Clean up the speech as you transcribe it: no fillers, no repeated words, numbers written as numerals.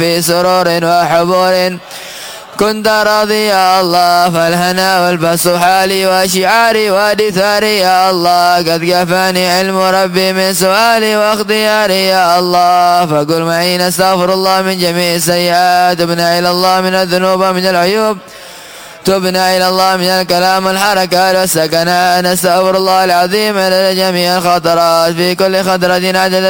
في سرور وحبور كنت راضي يا الله، فالهنا والبس حالي وشعاري ودثاري يا الله. قد كفاني علم ربي من سؤالي واختياري يا الله. فقل معي نستغفر الله من جميع السيئات، تبنا إلى الله من الذنوب ومن العيوب، تبنا إلى الله من الكلام والحركات والسكنات. نستغفر الله العظيم من جميع الخطرات، في كل خطرة عدد